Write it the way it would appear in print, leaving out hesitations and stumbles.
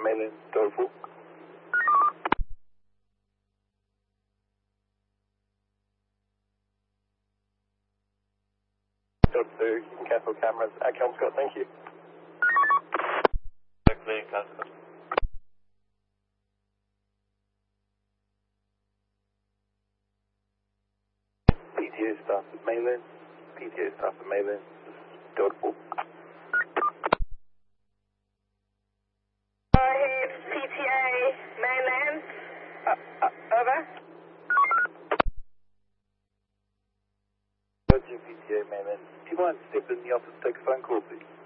mainland, Dorval. Dr. Castle cameras at Kelmscott, thank you. Clear, Castle. PTO staff at mainland, PTO staff at mainland, Dorval. PTA mainland. Over. Roger, PTA mainland. Do you mind stepping in the office to take a phone call, please?